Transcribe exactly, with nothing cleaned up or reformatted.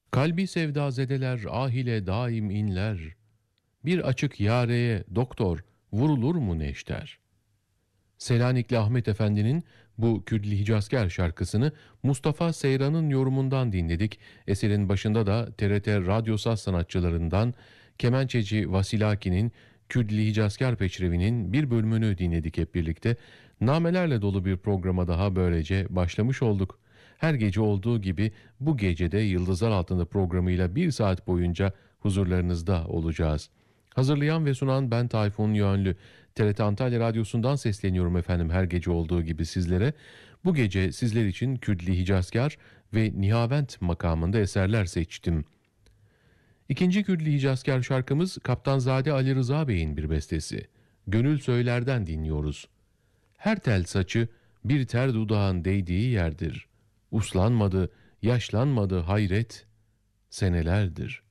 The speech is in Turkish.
Kalbi sevdazedeler ah ile daim inler. Bir açık yareye doktor vurulur mu neşter? Selanikli Ahmet Efendi'nin bu Kürdili Hicazkar şarkısını Mustafa Seyran'ın yorumundan dinledik. Eserin başında da T R T Radyo Saz sanatçılarından kemençeci Vasilaki'nin Kürdili Hicazkar Peçrevi'nin bir bölümünü dinledik hep birlikte. Namelerle dolu bir programa daha böylece başlamış olduk. Her gece olduğu gibi bu gecede Yıldızlar Altında programıyla bir saat boyunca huzurlarınızda olacağız. Hazırlayan ve sunan ben Tayfun Yönlü. T R T Antalya Radyosu'ndan sesleniyorum efendim her gece olduğu gibi sizlere. Bu gece sizler için Kürdili Hicazkar ve Nihavent makamında eserler seçtim. İkinci Kürdili Hicazkar şarkımız Kaptanzade Ali Rıza Bey'in bir bestesi. Gönül Söyler'den dinliyoruz. Her tel saçı bir ter dudağın değdiği yerdir. Uslanmadı, yaşlanmadı hayret senelerdir.